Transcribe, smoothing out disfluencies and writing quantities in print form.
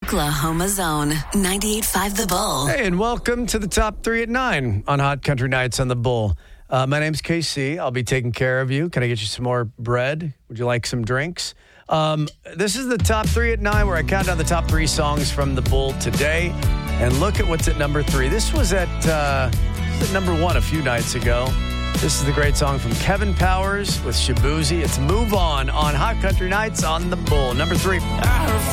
Oklahoma's own 98.5 The Bull. Hey, and welcome to the Top 3 at 9 on Hot Country Nights on The Bull. My name's KC. I'll be taking care of you. Can I get you some more bread? Would you like some drinks? This is the Top 3 at 9 where I count down the top 3 songs from The Bull today. And look at what's at number 3. This was at number 1 a few nights ago. This is the great song from Kevin Powers with Shaboozey. It's Move On Hot Country Nights on The Bull. Number 3.